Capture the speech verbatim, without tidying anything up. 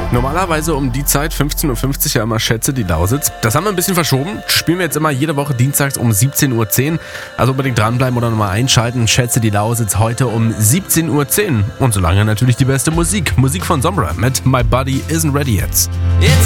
Normalerweise um die Zeit, fünfzehn Uhr fünfzig, ja immer Schätze die Lausitz. Das haben wir ein bisschen verschoben. Spielen wir jetzt immer jede Woche dienstags um siebzehn Uhr zehn. Also unbedingt dranbleiben oder nochmal einschalten. Schätze die Lausitz heute um siebzehn Uhr zehn. Und solange natürlich die beste Musik. Musik von Sombra mit My Body Isn't Ready Yet. It's